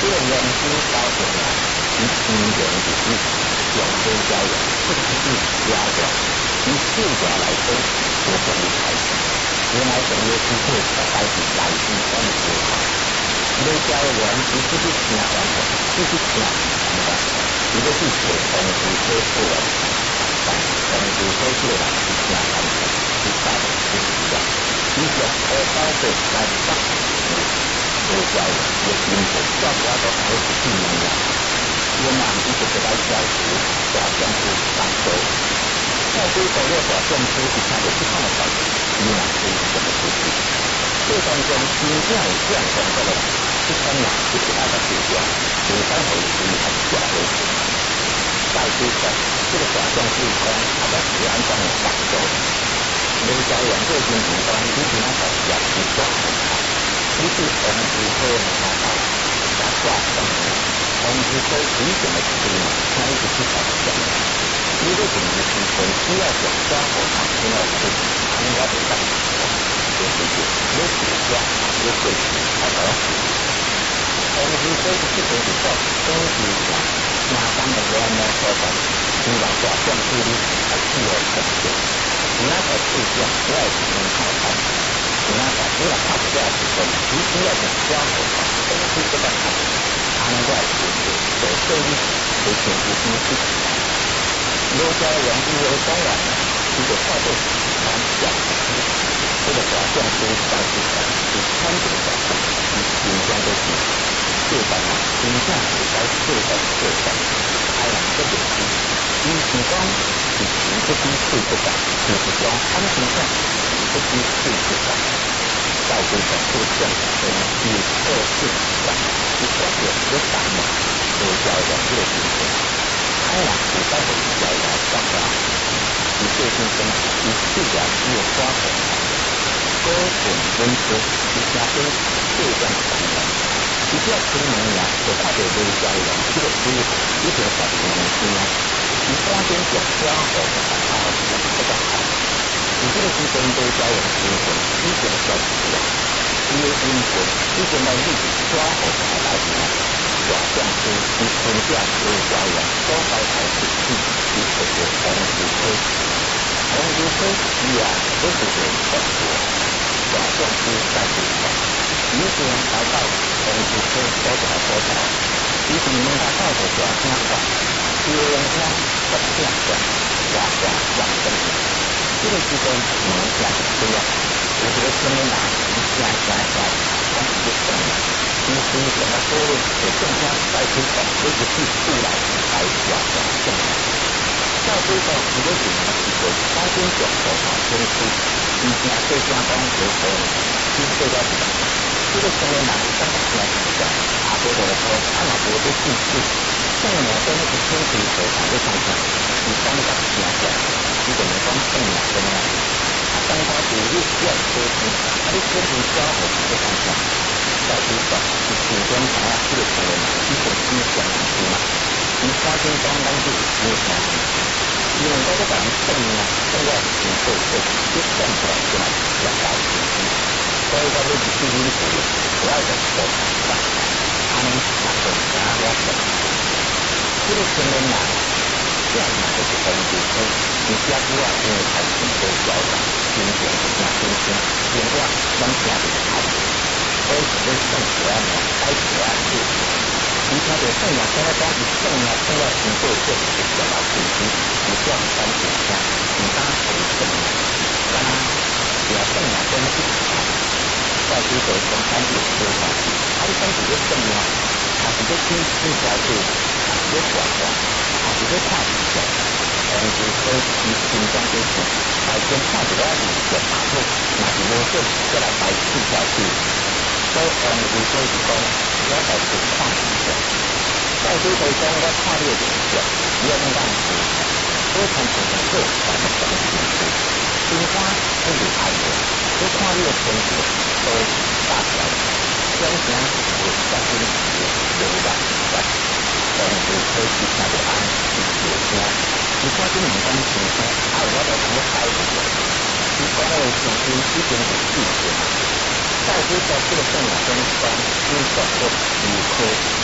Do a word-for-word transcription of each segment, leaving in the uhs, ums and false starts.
个人心高起来，以心人之力，用多交友，不只是压着，以数价来说，我等于开始。原来等于是会在开始来自我们思考。多交友不是去听完的，是去听完的，一个是写同时说出来，但同时说出来是听完的，是大的不一样。你想我包括来上多交友，也因为教我都还是去年了。我们一直在教书，大将是当周，教书所有大将是一下就去看到，你若是什么事情？这当中真正有这样讲过的，一般人就是那个学校，有三回是还是下回事。再说说这个大将是讲，他在自然上的感受。没教人做经营中，你只能在家去做很好。你是同时可以拿到加挂上面，同时可以理解的事情，那一直去讲讲。如果怎么是从需要讲加和长期要是应该得干的，就是有写加有会好的。同时可以去可以做东西讲，那当然我们说的，你把大将处理还是有成就。你那个事项我也只能靠看，你那个你若看不了时候，你需要讲加和长，东西这个看，他们在就是所对于所选择东西。多交人因为当然了，一个跨度蛮小的，这个小将是在市场是三种小将，是新疆的是这班啊，新疆是在这班这班，开朗这点是，因时光是全这边退不了，就是说安全上这边退不了，到这个这将跟有二四上，是感觉有打嘛，多交人这个情况。开朗是在我们来来上班，你最近跟你自然有花粉，多种温度，你加分这样上班，你不要出门呀，就快点多交人，这个是一点小的东西啊。你花边讲花粉的好，那是不大好。你这个是跟多交人结婚，一点小事啊，因为因为一点到日子花粉的来源。大将是以村下多交人，多高才是去去这个红石区，红石区是啊，都是个中国大将是在这块，以前来到红石区多少多少，以前你们到的大将馆，有人家大将馆，大将养生的，这个是跟你们讲对呀，我觉得村里哪一家家家，他是不同的。其实什么说的，也更加在推广，这个是出来来表达正来。到最后，如果是什么是说，高中讲的话，公司以前对家长有时候，其实对家长，这个成年男生的家长讲，啊，对我说，他老婆都进去，像我跟那个亲戚和长辈上讲，你当个家长，你怎么讲正两个呢？他当他独立要说出，他的身体交和这个方向。在推广是主观想要这个成为一种思想是嘛？你发现刚刚就是思想，因为这个讲正呢，正要是对对，就正出来出来表达自己，所以他就是去因此主要的手法，他们哪个哪个手，这个成年人这样的就是很就是你家不要因为太紧都交往，金钱是那金钱，钱话当下的好。所以只是更主要的开始啊，是其他的圣养生活中以圣啊，圣要行做做的表达自己，你这样三点下，你当然可以圣养，当然只要圣养生一起来，在这个从三点说法，它的身体就圣啊，它只是去去调节，它只是管管，它只是看一下，同时可以以紧张就是，白天看起来你就打破，那你我就再来白去调节。所以，我们就说是讲，我在是看一下，在这个中我看列的一下，原来是多重重的做法的东西是，其他都是爱的，我看列的东西都大条，相相是在这里有的在，同时可以其他的安是有些，其他的民间情况，还有我在什么开始的，其他的情绪之间的细节。在这个这个圣养生中，是整个五科，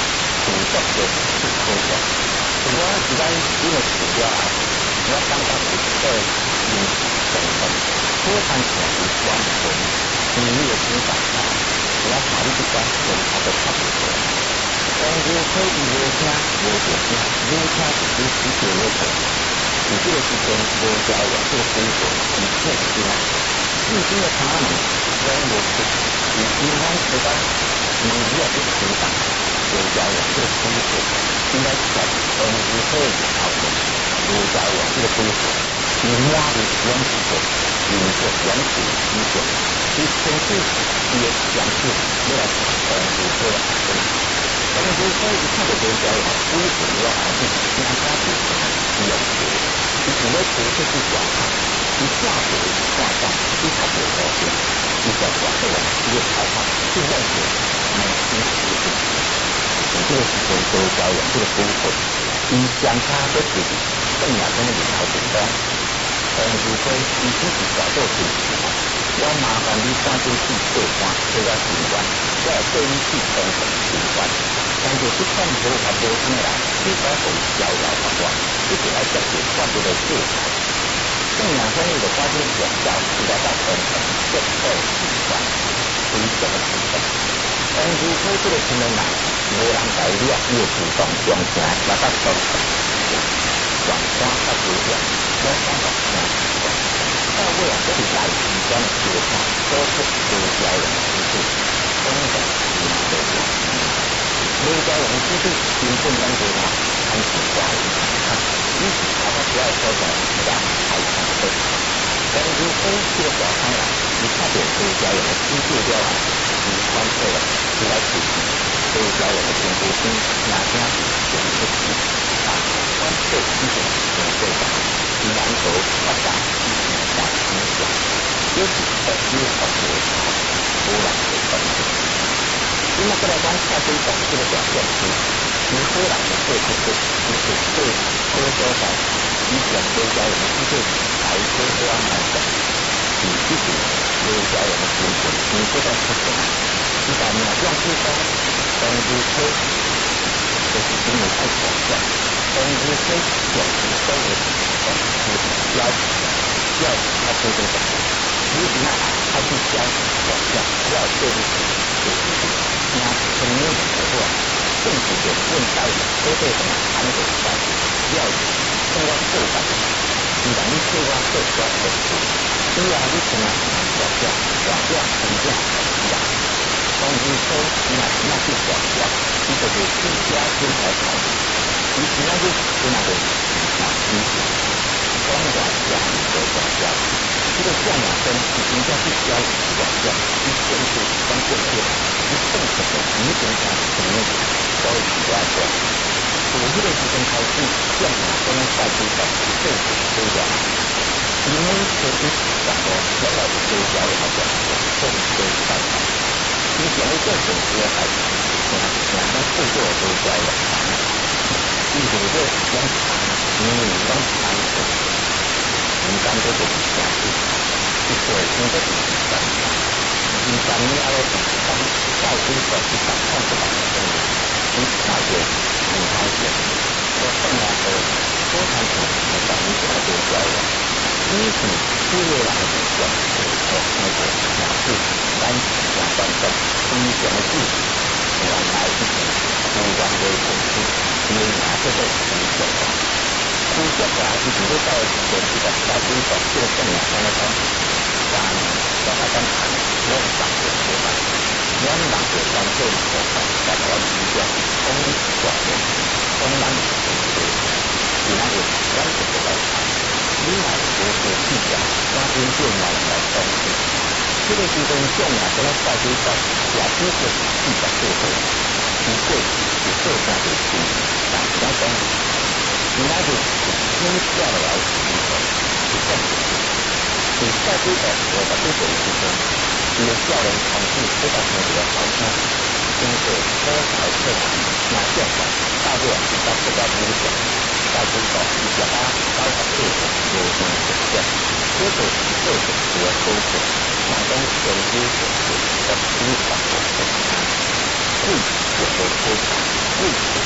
主动的去沟通。如果时间因为治疗啊，我感觉是对因成分，非常强于完全医疗指导啊，我考虑这关跟他的差不多。但是可以无听无着听，无听就是死掉了的。你这个时间无交往这个工作，你确实啊，自己的他们跟我是，你平常知道你要去成长。无交往这个工作，应该在同时可以讨论无交往这个工作，你挖的原始的，你做原始基础，你从事也讲是未来同时可以讨论。同时可以看到无交往为什么要还是其他家庭有学，你只会学这是小孩，你下学下上你才有高兴，你在小的人你也害怕去认识你新实际。这个时间多交往这个部分，伊相差的是更加跟领导简单，同时说伊只是小做主持，我麻烦你赶紧去做官，做到主管，我要对你去通融主管，但是去看头还无什么啦，你该可以逍遥法官，你就来解决关键的做法。更两方面的关键选项，是来到通融接受主管，推这个主管。同时推这个新人来，无人代表伊会主动上前来到当场，转化到主管，我感觉真奇怪。到尾啊，这是在时间的阶段，都是无交人之处，真的是难得的。无交人之处，根本能够他看起家人看，你是他们不要说的，让太强的。同时推这个小开来，你看见无交人的之处了啊，你关切了。出来处理，所以交友的评估是哪家选不起啊？关税基准选对的，以南投发展一起大影响，尤其在医疗国家污染的分子。那么过来讲，下水总这个表现是，其污染的对这个其实对欧洲在以前对交友的是对排出这样来讲，你自己对交友的评估，你这个是什么？一百秒这样去说，同时推就是因为太广泛，同时推有时都有同时要要他推这个，如果那他去教广泛，要对就是那成年人的话，政府有问到都对什么安全上要通过做法，你让你做啊做出来的事，对啊，你从哪广泛广泛评价呀？同时说，那那是广告，你就是自家品牌产品，你只要是跟那个那基础，当然讲的广告，这个项目跟已经在去交广告，你先是关键点，你正确的你平常肯定都比较多。从这个时间开始，项目跟赛区的政府推广，因为就是讲说原来的推销的那个政府赛场。你讲的这种主要还是两两个步骤都在的，一种是用长，因为你用长的，你干这个是下去，一会儿你这个是长的，你长你要是长到底是是长看不到的东西，你差点很开心，我本来是非常长的长你这个多交了，一是出来来的讲是说那个哪是单两单单。第一讲的是原来是不光为公司，因为拿这个是讲的，公司啊是很多到公司的大规模做生意上的讲，但大家讲看我上的说法，两两个关键说法，大家比较公管的，公然的公司，其他的两个都来看，另外我说是讲关于电脑来公司。这个是跟重要跟他赛区赛也支持记者做会，不会不会下去听，但是他讲，应该是听下来以后是正确的。所以赛区赛我把这个是说，因为教人尝试非常多的好处，因为多少次那现场大部分是到不到影响，赛区赛比较大，高考这种有什么选项，这个是这种主要都是。马东全知所是的思考的分开，故有的推广，故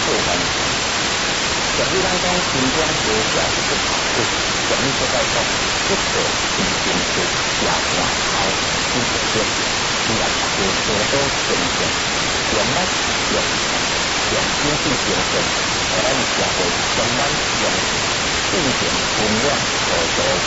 做完。所以咱讲心中无下是不好事，所以就在讲不可心中是压压好心的变，应该是多多平静，用咱用用经济平衡，让咱社会相当用正常分量合作。